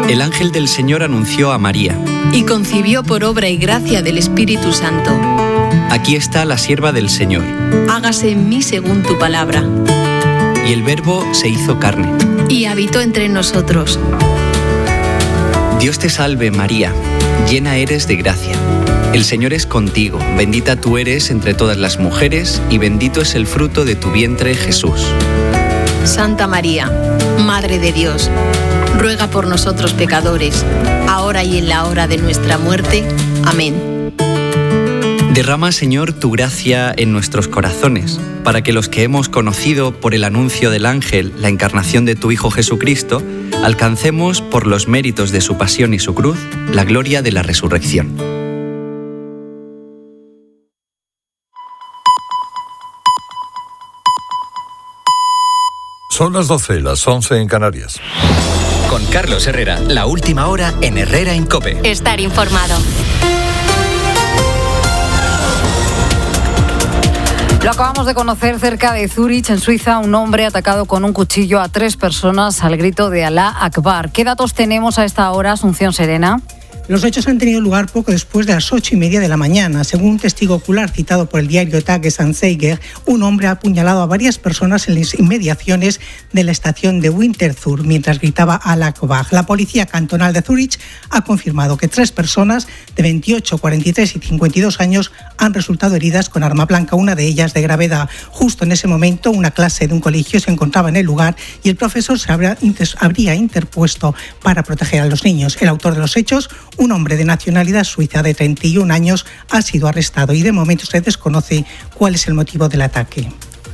El ángel del Señor anunció a María. Y concibió por obra y gracia del Espíritu Santo. Aquí está la sierva del Señor. Hágase en mí según tu palabra. Y el Verbo se hizo carne. Y habitó entre nosotros. Dios te salve, María, llena eres de gracia. El Señor es contigo, bendita tú eres entre todas las mujeres, y bendito es el fruto de tu vientre, Jesús. Santa María, Madre de Dios, ruega por nosotros pecadores, ahora y en la hora de nuestra muerte. Amén. Derrama, Señor, tu gracia en nuestros corazones, para que los que hemos conocido por el anuncio del ángel la encarnación de tu Hijo Jesucristo, alcancemos, por los méritos de su pasión y su cruz, la gloria de la resurrección. Son las 12, las 11 en Canarias. Con Carlos Herrera, la última hora en Herrera en COPE. Estar informado. Lo acabamos de conocer cerca de Zúrich, en Suiza, un hombre atacado con un cuchillo a 3 personas al grito de Alá Akbar. ¿Qué datos tenemos a esta hora, Asunción Serena? Los hechos han tenido lugar poco después de las 8:30 de la mañana. Según un testigo ocular citado por el diario Tages-Anzeiger, un hombre ha apuñalado a varias personas en las inmediaciones de la estación de Winterthur mientras gritaba Alá Akbar. La policía cantonal de Zúrich ha confirmado que 3 personas de 28, 43 y 52 años han resultado heridas con arma blanca, una de ellas de gravedad. Justo en ese momento, una clase de un colegio se encontraba en el lugar y el profesor se habría interpuesto para proteger a los niños. El autor de los hechos, un hombre de nacionalidad suiza de 31 años, ha sido arrestado y de momento se desconoce cuál es el motivo del ataque.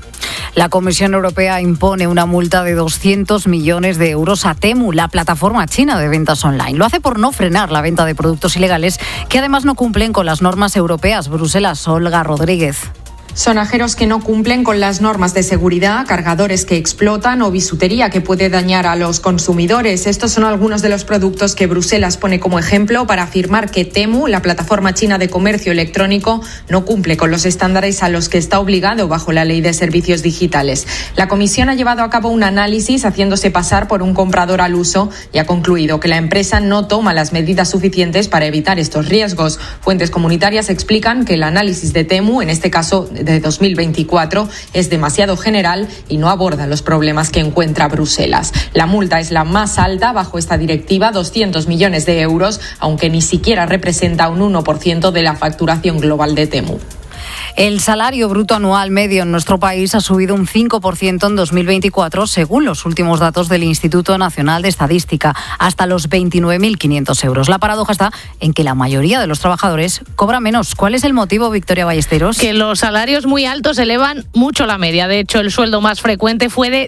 La Comisión Europea impone una multa de 200 millones de euros a Temu, la plataforma china de ventas online. Lo hace por no frenar la venta de productos ilegales que además no cumplen con las normas europeas. Bruselas, Olga Rodríguez. Sonajeros que no cumplen con las normas de seguridad, cargadores que explotan o bisutería que puede dañar a los consumidores. Estos son algunos de los productos que Bruselas pone como ejemplo para afirmar que Temu, la plataforma china de comercio electrónico, no cumple con los estándares a los que está obligado bajo la Ley de Servicios Digitales. La Comisión ha llevado a cabo un análisis haciéndose pasar por un comprador al uso y ha concluido que la empresa no toma las medidas suficientes para evitar estos riesgos. Fuentes comunitarias explican que el análisis de Temu, en este caso de 2024, es demasiado general y no aborda los problemas que encuentra Bruselas. La multa es la más alta bajo esta directiva, 200 millones de euros, aunque ni siquiera representa un 1% de la facturación global de Temu. El salario bruto anual medio en nuestro país ha subido un 5% en 2024, según los últimos datos del Instituto Nacional de Estadística, hasta los 29.500 euros. La paradoja está en que la mayoría de los trabajadores cobra menos. ¿Cuál es el motivo, Victoria Ballesteros? Que los salarios muy altos elevan mucho la media. De hecho, el sueldo más frecuente fue de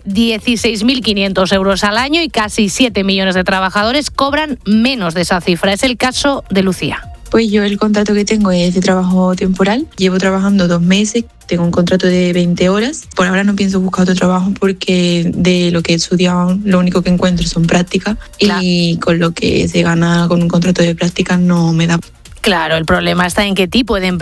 16.500 euros al año y casi 7 millones de trabajadores cobran menos de esa cifra. Es el caso de Lucía. Pues yo el contrato que tengo es de trabajo temporal. Llevo trabajando 2 meses, tengo un contrato de 20 horas. Por ahora no pienso buscar otro trabajo porque de lo que he estudiado lo único que encuentro son prácticas y con lo que se gana con un contrato de prácticas no me da. Claro, el problema está en qué tipo de empresa